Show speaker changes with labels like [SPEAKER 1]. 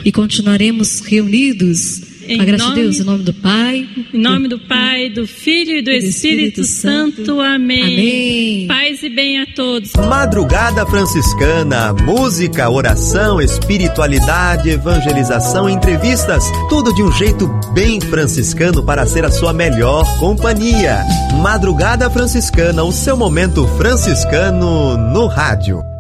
[SPEAKER 1] e continuaremos reunidos. A graça de Deus, em nome do Pai.
[SPEAKER 2] Em nome do Pai, do Filho e do Espírito Santo. Amém.
[SPEAKER 1] Amém.
[SPEAKER 2] Paz e bem a todos.
[SPEAKER 3] Madrugada Franciscana, música, oração, espiritualidade, evangelização, entrevistas, tudo de um jeito bem franciscano para ser a sua melhor companhia. Madrugada Franciscana, o seu momento franciscano no rádio.